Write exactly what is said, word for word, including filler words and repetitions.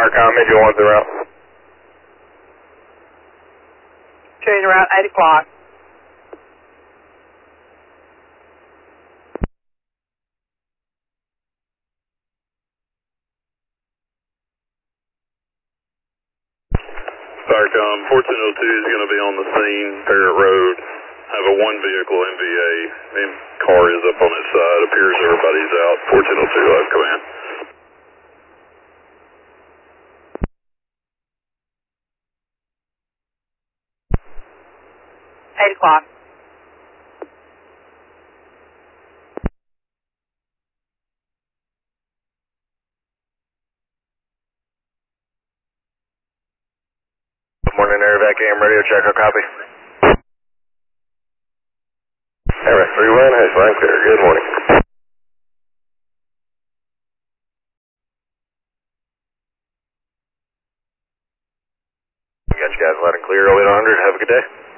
Wirecom, Major one's en route. Train around eight o'clock. Wirecom, fourteen oh two is going to be on the scene, Parrott Road. Have a one vehicle M V A. The car is up on its side. Appears everybody's out. fourteen oh two, live command. eight o'clock. Good morning, Airvac A M radio check, I'll copy. Airvac three one, hey, fine, clear, good morning. Got you guys loud and clear, oh eight hundred, have a good day.